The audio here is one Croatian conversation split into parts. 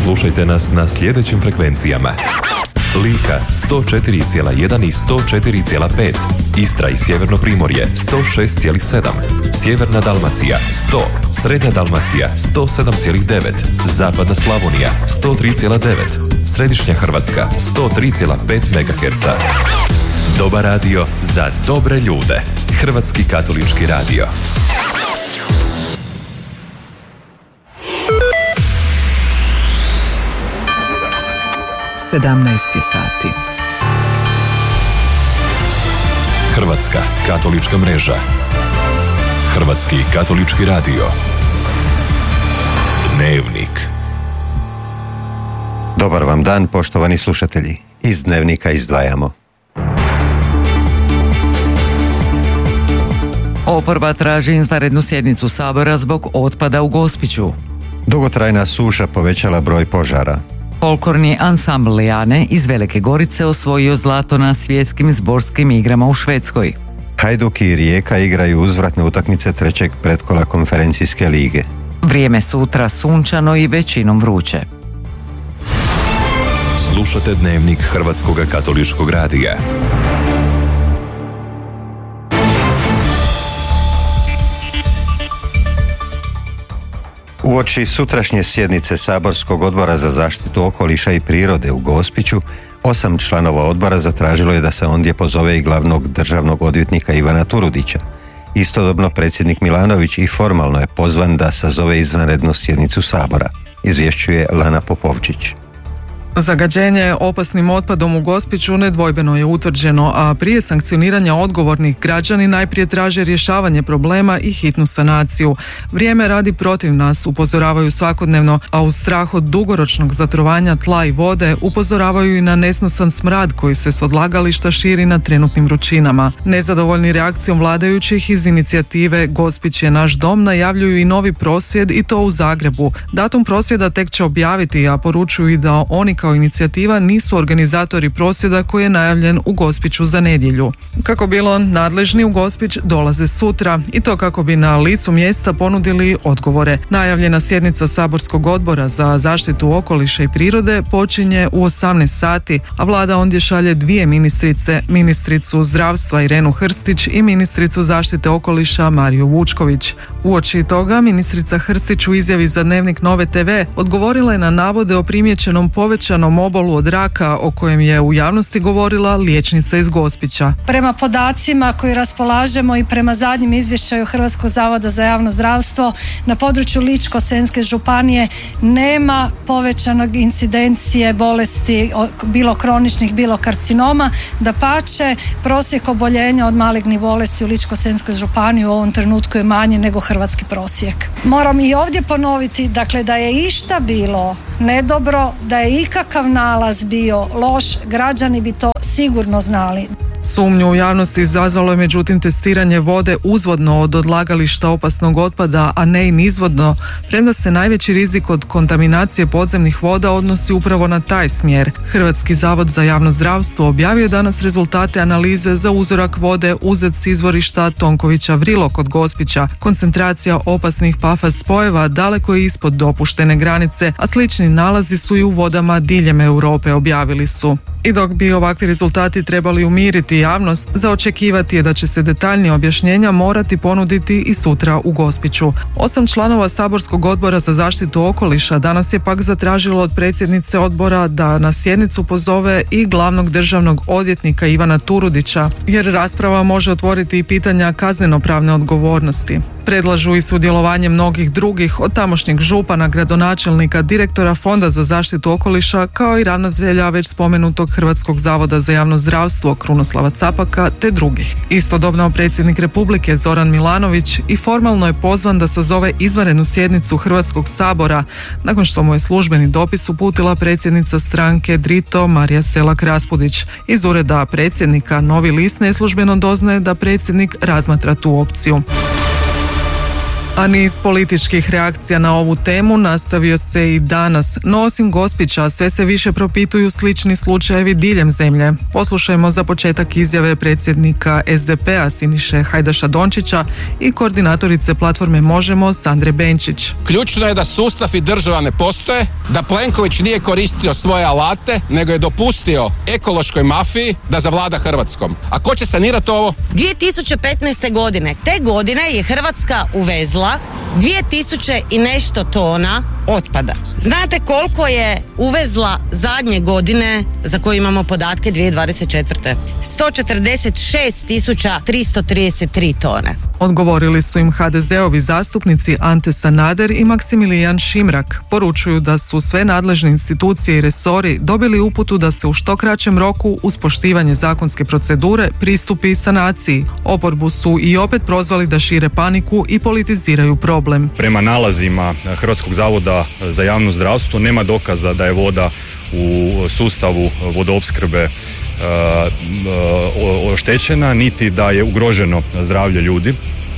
Slušajte nas na sljedećim frekvencijama: Lika 104,1 i 104,5, Istra i Sjeverno Primorje 106,7, Sjeverna Dalmacija 100, Srednja Dalmacija 107,9, Zapadna Slavonija 103,9, Središnja Hrvatska 103,5 MHz. Dobar radio za dobre ljude. Hrvatski katolički radio. Sedamnaest je sati. Hrvatska katolička mreža. Hrvatski katolički radio. Dnevnik. Dobar vam dan, poštovani slušatelji. Iz Dnevnika izdvajamo. Oporba traži izvanrednu sjednicu Sabora zbog otpada u Gospiću. Dugotrajna suša povećala broj požara. Folklorni ansambl Lijane iz Velike Gorice osvojio zlato na svjetskim zborskim igrama u Švedskoj. Hajduk i Rijeka igraju uzvratne utakmice trećeg pretkola konferencijske lige. Vrijeme sutra sunčano i većinom vruće. Slušate Dnevnik Hrvatskog katoličkog radija. Uoči sutrašnje sjednice Saborskog odbora za zaštitu okoliša i prirode u Gospiću, 8 članova odbora zatražilo je da se ondje pozove i glavnog državnog odvjetnika Ivana Turudića. Istodobno predsjednik Milanović i formalno je pozvan da sazove izvanrednu sjednicu Sabora, izvješćuje Lana Popovčić. Zagađenje opasnim otpadom u Gospiću nedvojbeno je utvrđeno, a prije sankcioniranja odgovornih građani najprije traže rješavanje problema i hitnu sanaciju. Vrijeme radi protiv nas, upozoravaju svakodnevno, a uz strah od dugoročnog zatrovanja tla i vode upozoravaju i na nesnosan smrad koji se s odlagališta širi na trenutnim vrućinama. Nezadovoljni reakcijom vladajućih iz inicijative Gospić je naš dom najavljuju i novi prosvjed, i to u Zagrebu. Datum prosvjeda tek će objaviti, a poručuju i da oni kao inicijativa nisu organizatori prosvjeda koji je najavljen u Gospiću za nedjelju. Kako bilo, nadležni u Gospić dolaze sutra, i to kako bi na licu mjesta ponudili odgovore. Najavljena sjednica Saborskog odbora za zaštitu okoliša i prirode počinje u 18 sati, a vlada ondje šalje 2 ministrice, ministricu zdravstva Irenu Hrstić i ministricu zaštite okoliša Mariju Vučković. Uoči toga ministrica Hrstić u izjavi za Dnevnik Nove TV odgovorila je na navode o primijećenom povećanom obolu od raka o kojem je u javnosti govorila liječnica iz Gospića. Prema podacima koji raspolažemo i prema zadnjim izvještaju Hrvatskog zavoda za javno zdravstvo, na području Ličko-senjske županije nema povećanog incidencije bolesti, bilo kroničnih, bilo karcinoma. Dapače, prosjek oboljenja od malignih bolesti u Ličko-senjskoj županiji u ovom trenutku je manji nego hrvatski prosjek. Moram i ovdje ponoviti, dakle, da je išta bilo nedobro, da je ikakav nalaz bio loš, građani bi to sigurno znali. Sumnju u javnosti izazvalo je međutim testiranje vode uzvodno od odlagališta opasnog otpada, a ne i nizvodno, premda se najveći rizik od kontaminacije podzemnih voda odnosi upravo na taj smjer. Hrvatski zavod za javno zdravstvo objavio danas rezultate analize za uzorak vode uzet s izvorišta Tonkovića Vrilo kod Gospića. Koncentracija opasnih PFAS spojeva daleko je ispod dopuštene granice, a slični nalazi su i u vodama diljem Europe, objavili su. I dok bi ovakvi rezultati trebali umiriti javnost, za očekivati je da će se detaljnije objašnjenja morati ponuditi i sutra u Gospiću. 8 članova Saborskog odbora za zaštitu okoliša danas je pak zatražilo od predsjednice odbora da na sjednicu pozove i glavnog državnog odvjetnika Ivana Turudića, jer rasprava može otvoriti i pitanja kaznenopravne odgovornosti. Predlažu i sudjelovanje mnogih drugih, od tamošnjeg župana, gradonačelnika, direktora Fonda za zaštitu okoliša, kao i ravnatelja već spomenutog Hrvatskog zavoda za javno zdravstvo Krunoslava Capaka te drugih. Istodobno predsjednik Republike Zoran Milanović i formalno je pozvan da sazove izvanrednu sjednicu Hrvatskog sabora, nakon što mu je službeni dopis uputila predsjednica stranke Drito Marija Selak Raspudić. Iz ureda predsjednika Novi list neslužbeno doznaje da predsjednik razmatra tu opciju. A niz političkih reakcija na ovu temu nastavio se i danas, no osim Gospića sve se više propituju slični slučajevi diljem zemlje. Poslušajmo za početak izjave predsjednika SDP-a Siniše Hajdaša-Dončića i koordinatorice platforme Možemo Sandre Benčić. Ključno je da sustav i država ne postoje, da Plenković nije koristio svoje alate, nego je dopustio ekološkoj mafiji da zavlada Hrvatskom. A ko će sanirati ovo? 2015. godine, te godine je Hrvatska uvezla 2000 i nešto tona otpada. Znate koliko je uvezla zadnje godine, za koje imamo podatke, 2024. 146.333 tone. Odgovorili su im HDZ-ovi zastupnici Ante Sanader i Maksimilijan Šimrak. Poručuju da su sve nadležne institucije i resori dobili uputu da se u što kraćem roku uz poštivanje zakonske procedure pristupi sanaciji. Oporbu su i opet prozvali da šire paniku i politiziraju problem. Prema nalazima Hrvatskog zavoda za javno zdravstvo nema dokaza da je voda u sustavu vodoopskrbe oštećena, niti da je ugroženo zdravlje ljudi.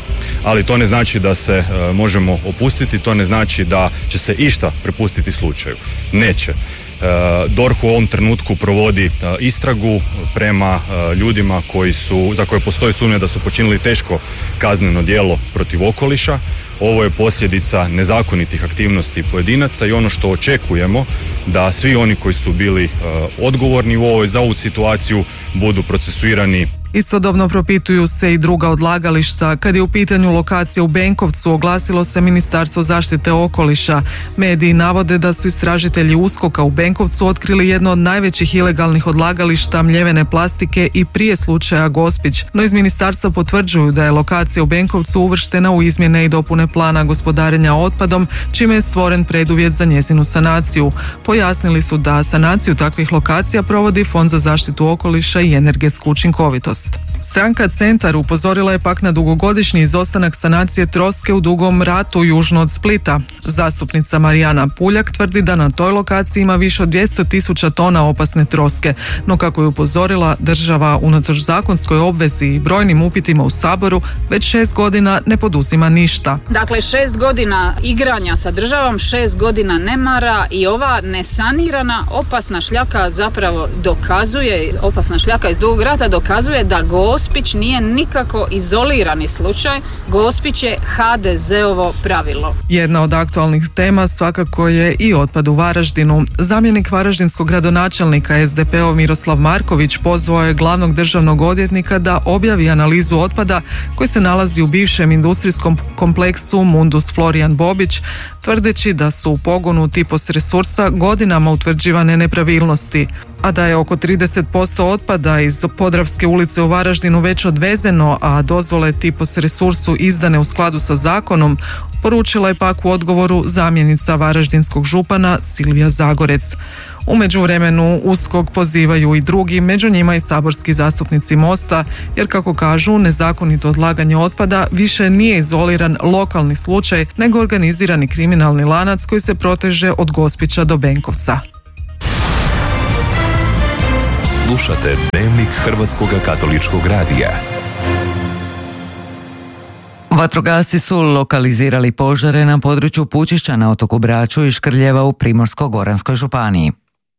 Ali to ne znači da se možemo opustiti, to ne znači da će se išta prepustiti slučaju. Neće. DORH u ovom trenutku provodi istragu prema ljudima za koje postoji sumnja da su počinili teško kazneno djelo protiv okoliša. Ovo je posljedica nezakonitih aktivnosti pojedinaca i ono što očekujemo da svi oni koji su bili odgovorni za ovu situaciju budu procesuirani. Istodobno propituju se i druga odlagališta. Kad je u pitanju lokacija u Benkovcu, oglasilo se Ministarstvo zaštite okoliša. Mediji navode da su istražitelji USKOK-a u Benkovcu otkrili jedno od najvećih ilegalnih odlagališta mljevene plastike i prije slučaja Gospić. No iz ministarstva potvrđuju da je lokacija u Benkovcu uvrštena u izmjene i dopune plana gospodarenja otpadom, čime je stvoren preduvjet za njezinu sanaciju. Pojasnili su da sanaciju takvih lokacija provodi Fond za zaštitu okoliša i energetsku učinkovitost. Stranka Centar upozorila je pak na dugogodišnji izostanak sanacije troske u Dugom Ratu južno od Splita. Zastupnica Marijana Puljak tvrdi da na toj lokaciji ima više od 200.000 tona opasne troske, no kako je upozorila, država unatoč zakonskoj obvezi i brojnim upitima u Saboru već 6 godina ne poduzima ništa. Dakle, 6 godina igranja sa državom, 6 godina nemara i ova nesanirana opasna šljaka zapravo dokazuje, opasna šljaka iz Dugog Rata dokazuje da Gospić nije nikako izolirani slučaj, Gospić je HDZ-ovo pravilo. Jedna od aktualnih tema svakako je i otpad u Varaždinu. Zamjenik varaždinskog gradonačelnika SDP-ov Miroslav Marković pozvao je glavnog državnog odvjetnika da objavi analizu otpada koji se nalazi u bivšem industrijskom kompleksu Mundus Florian Bobić, tvrdeći da su u pogonu Tipos resursa godinama utvrđivane nepravilnosti, a da je oko 30% otpada iz Podravske ulice u Varaždinu već odvezeno, a dozvole Tipos resursu izdane u skladu sa zakonom, poručila je pak u odgovoru zamjenica varaždinskog župana Silvija Zagorec. U međuvremenu USKOK pozivaju i drugi, među njima i saborski zastupnici Mosta, jer kako kažu, nezakonito odlaganje otpada više nije izoliran lokalni slučaj, nego organizirani kriminalni lanac koji se proteže od Gospića do Benkovca. Slušate Dnevnik Hrvatskog katoličkog radija. Vatrogasci su lokalizirali požare na području Pučišća na otoku Braču i Škrljeva u Primorsko-goranskoj županiji.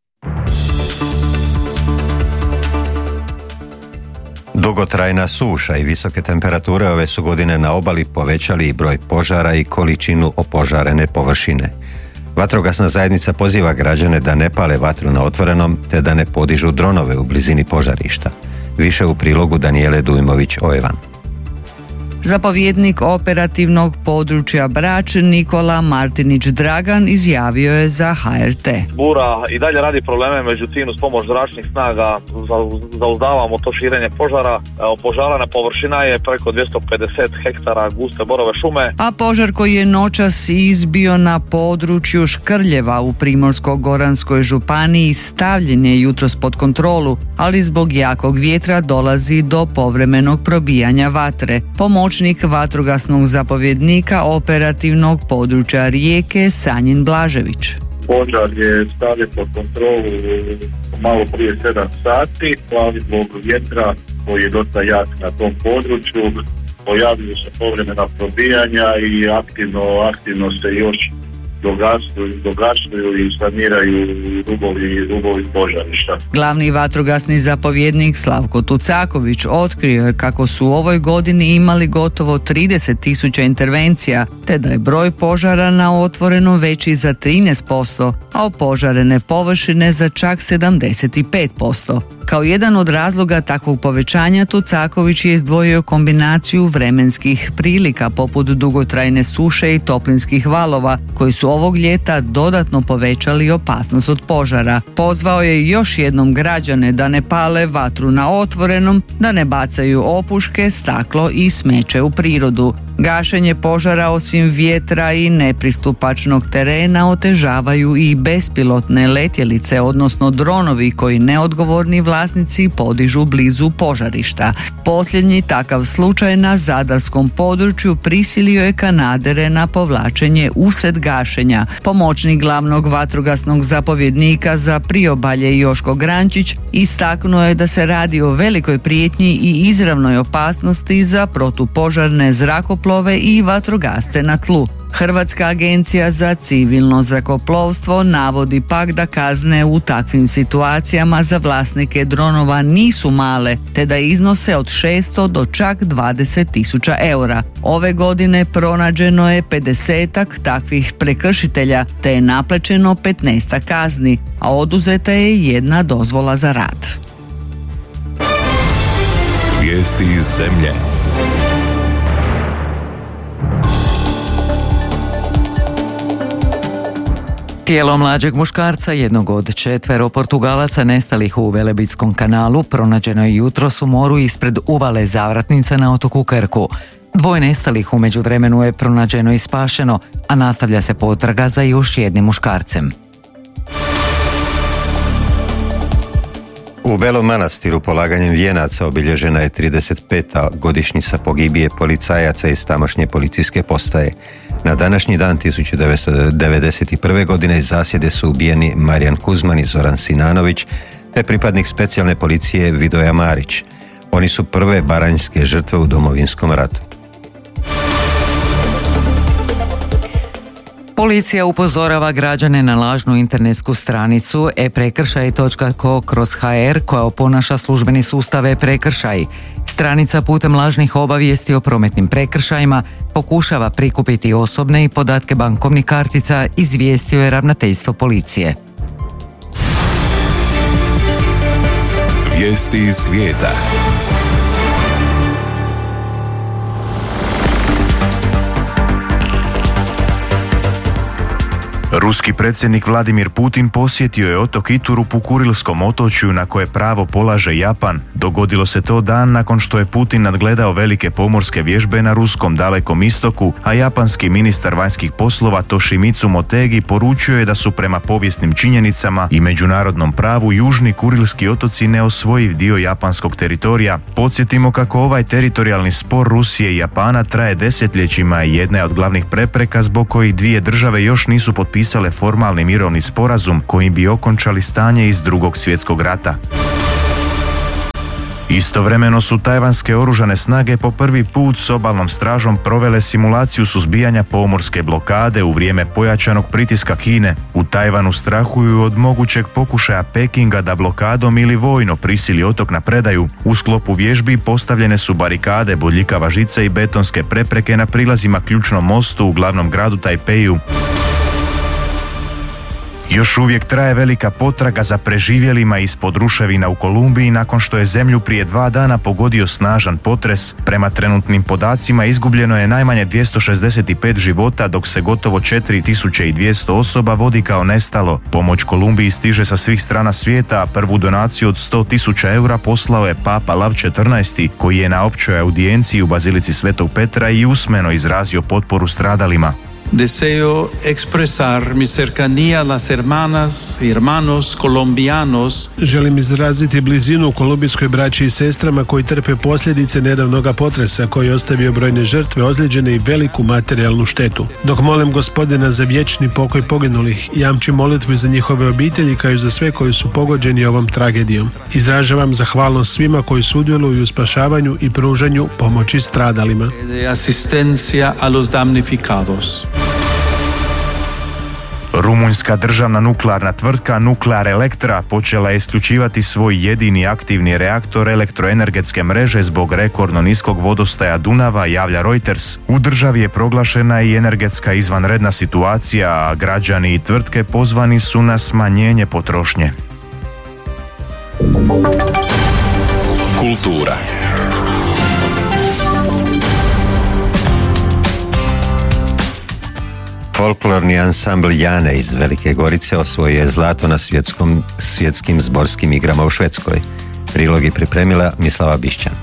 Dugotrajna suša i visoke temperature ove su godine na obali povećali i broj požara i količinu opožarene površine. Vatrogasna zajednica poziva građane da ne pale vatru na otvorenom te da ne podižu dronove u blizini požarišta. Više u prilogu Danijele Dujmović-Ojevan. Zapovjednik operativnog područja Brač Nikola Martinić Dragan izjavio je za HRT. Bura i dalje radi probleme, međutim uz pomoć zračnih snaga zauzdavamo to širenje požara. Opožarana površina je preko 250 hektara guste borove šume. A požar koji je noćas izbio na području Škrljeva u Primorsko-goranskoj županiji stavljen je jutros pod kontrolu, ali zbog jakog vjetra dolazi do povremenog probijanja vatre. Pomoćnik vatrogasnog zapovjednika operativnog područja Rijeke Sanjin Blažević. Požar je stavljen pod kontrolu malo prije 7 sati, ali zbog vjetra koji je dosta jak na tom području pojavljuju se povremena probijanja i aktivno se još dogašuju i saniraju rubovi požarišta. Glavni vatrogasni zapovjednik Slavko Tucaković otkrio je kako su u ovoj godini imali gotovo 30.000 intervencija, te da je broj požara na otvorenom veći za 13%, a opožarene površine za čak 75%. Kao jedan od razloga takvog povećanja Tucaković je izdvojio kombinaciju vremenskih prilika poput dugotrajne suše i toplinskih valova koji su ovog ljeta dodatno povećali opasnost od požara. Pozvao je još jednom građane da ne pale vatru na otvorenom, da ne bacaju opuške, staklo i smeće u prirodu. Gašenje požara osim vjetra i nepristupačnog terena otežavaju i bespilotne letjelice, odnosno dronovi koji neodgovorni vlasnici podižu blizu požarišta. Posljednji takav slučaj na zadarskom području prisilio je Kanadere na povlačenje usred gašenja. Pomoćnik glavnog vatrogasnog zapovjednika za priobalje Joško Grančić istaknuo je da se radi o velikoj prijetnji i izravnoj opasnosti za protupožarne zrakoplove i vatrogasce na tlu. Hrvatska agencija za civilno zrakoplovstvo navodi pak da kazne u takvim situacijama za vlasnike dronova nisu male, te da iznose od 600 do čak 20.000 eura. Ove godine pronađeno je 50-ak takvih prekršitelja, te je naplaćeno 15 kazni, a oduzeta je 1 dozvola za rad. Vijesti iz zemlje. Tijelo mlađeg muškarca, jednog od 4 Portugalaca nestalih u Velebitskom kanalu, pronađeno je jutros u moru ispred uvale Zavratnica na otoku Krku. 2 nestalih u međuvremenu je pronađeno i spašeno, a nastavlja se potraga za još jednim muškarcem. U Belom Manastiru polaganjem vijenaca obilježena je 35. godišnjica pogibije policajaca iz tamošnje policijske postaje. Na današnji dan 1991. godine iz zasjede su ubijeni Marijan Kuzman i Zoran Sinanović, te pripadnik specijalne policije Vidoja Marić. Oni su prve baranjske žrtve u Domovinskom ratu. Policija upozorava građane na lažnu internetsku stranicu e-prekršaj.co/hr koja oponaša službeni sustav e-prekršaj. Stranica putem lažnih obavijesti o prometnim prekršajima pokušava prikupiti osobne i podatke bankovnih kartica, izvijestio je ravnateljstvo policije. Vijesti iz svijeta. Ruski predsjednik Vladimir Putin posjetio je otok Iturup u Kurilskom otočju na koje pravo polaže Japan. Dogodilo se to dan nakon što je Putin nadgledao velike pomorske vježbe na ruskom Dalekom istoku, a japanski ministar vanjskih poslova Toshimitsu Motegi poručio je da su prema povijesnim činjenicama i međunarodnom pravu južni Kurilski otoci neosvojiv dio japanskog teritorija. Podsjetimo kako ovaj teritorijalni spor Rusije i Japana traje desetljećima i jedna je od glavnih prepreka zbog kojih 2 države još nisu potpisale formalni mirovni sporazum kojim bi okončali stanje iz Drugog svjetskog rata. Istovremeno su tajvanske oružane snage po prvi put s obalnom stražom provele simulaciju suzbijanja pomorske blokade u vrijeme pojačanog pritiska Kine. U Tajvanu strahuju od mogućeg pokušaja Pekinga da blokadom ili vojno prisili otok na predaju. U sklopu vježbi postavljene su barikade, bodljikava žica i betonske prepreke na prilazima ključnom mostu u glavnom gradu Tajpeju. Još uvijek traje velika potraga za preživjelima ispod ruševina u Kolumbiji nakon što je zemlju prije 2 dana pogodio snažan potres. Prema trenutnim podacima izgubljeno je najmanje 265 života, dok se gotovo 4200 osoba vodi kao nestalo. Pomoć Kolumbiji stiže sa svih strana svijeta, a prvu donaciju od 100.000 eura poslao je Papa Lav XIV, koji je na općoj audijenciji u Bazilici Svetog Petra i usmeno izrazio potporu stradalima. Deseo expresar mi cercanía a las hermanas y hermanos colombianos. Želim izraziti blizinu kolumbijskoj braći i sestrama koji trpe posljedice nedavnog potresa koji je ostavio brojne žrtve, ozlijeđene i veliku materijalnu štetu. Dok molim Gospodina za vječni pokoj poginulih, jamčim molitvu za njihove obitelji kao i za sve koji su pogođeni ovom tragedijom. Izražavam zahvalnost svima koji sudjeluju u spašavanju i pružanju pomoći stradalima. De asistencia a los damnificados. Rumunjska državna nuklearna tvrtka Nuklear Elektra počela je isključivati svoj jedini aktivni reaktor elektroenergetske mreže zbog rekordno niskog vodostaja Dunava, javlja Reuters. U državi je proglašena i energetska izvanredna situacija, a građani i tvrtke pozvani su na smanjenje potrošnje. Kultura. Folklorni ansambl Jane iz Velike Gorice osvojio je zlato na svjetskim zborskim igrama u Švedskoj. Prilog je pripremila Mislava Bišćan.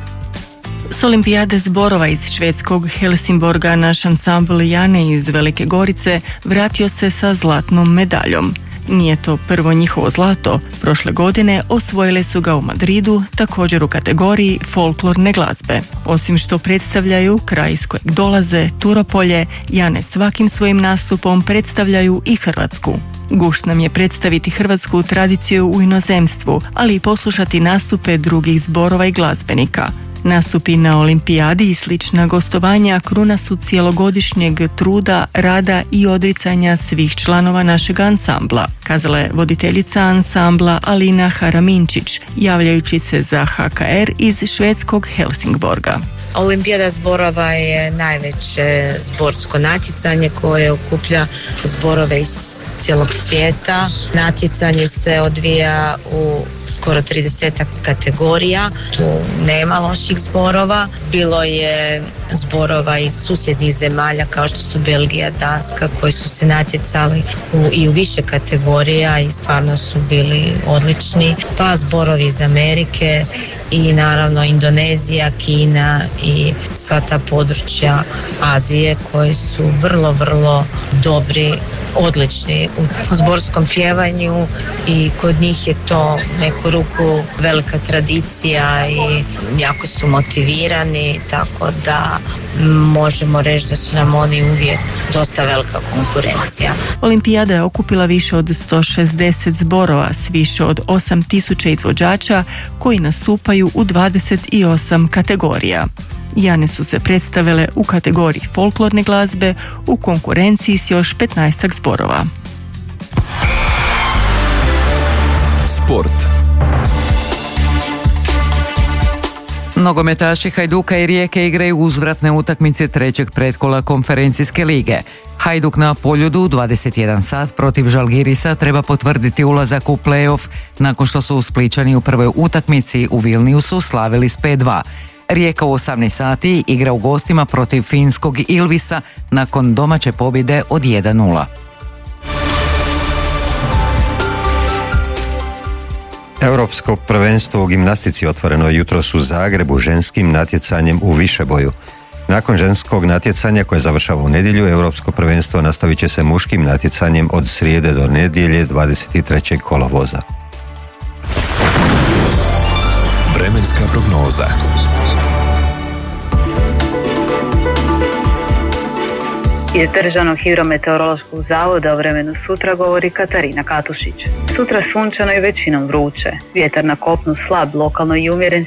S olimpijade zborova iz švedskog Helsingborga naš ansambl Jane iz Velike Gorice vratio se sa zlatnom medaljom. Nije to prvo njihovo zlato. Prošle godine osvojile su ga u Madridu, također u kategoriji folklorne glazbe. Osim što predstavljaju kraj iz kojeg dolaze, Turopolje, Jane svakim svojim nastupom predstavljaju i Hrvatsku. Gušt nam je predstaviti hrvatsku tradiciju u inozemstvu, ali i poslušati nastupe drugih zborova i glazbenika. Nastupi na olimpijadi i slična gostovanja kruna su cijelogodišnjeg truda, rada i odricanja svih članova našeg ansambla, kazala je voditeljica ansambla Alina Haraminčić, javljajući se za HKR iz švedskog Helsingborga. Olimpijada zborova je najveće zborsko natjecanje koje okuplja zborove iz cijelog svijeta. Natjecanje se odvija u skoro 30 kategorija. Tu nema loših zborova. Bilo je zborova iz susjednih zemalja kao što su Belgija, Danska, koji su se natjecali i u više kategorija i stvarno su bili odlični. Pa zborovi iz Amerike i naravno Indonezija, Kina i sva ta područja Azije koji su vrlo, vrlo dobri, odlični u zborskom pjevanju i kod njih je to neku ruku velika tradicija i jako su motivirani, tako da možemo reći da su nam oni uvijek dosta velika konkurencija. Olimpijada je okupila više od 160 zborova s više od 8.000 izvođača koji nastupaju u 28 kategorija. Jane su se predstavile u kategoriji folklorne glazbe u konkurenciji s još 15 zborova. Sport. Nogometaši Hajduka i Rijeke igraju uzvratne utakmice trećeg pretkola konferencijske lige. Hajduk na Poljudu 21 sat protiv Žalgirisa treba potvrditi ulazak u play-off nakon što su Splićani u prvoj utakmici u Vilniusu slavili s 5-2. Rijeka u 18 sati igra u gostima protiv finskog Ilvisa nakon domaće pobjede od 1-0. Europsko prvenstvo u gimnastici otvoreno je jutros u Zagrebu ženskim natjecanjem u višeboju. Nakon ženskog natjecanja koje završava u nedjelju, Europsko prvenstvo nastavit će se muškim natjecanjem od srijede do nedjelje 23. kolovoza. Vremenska prognoza. Iz Državnog hidrometeorološkog zavoda o vremenu sutra govori Katarina Katušić. Sutra sunčano i većinom vruće. Vjetar na kopnu slab, lokalno i umjeren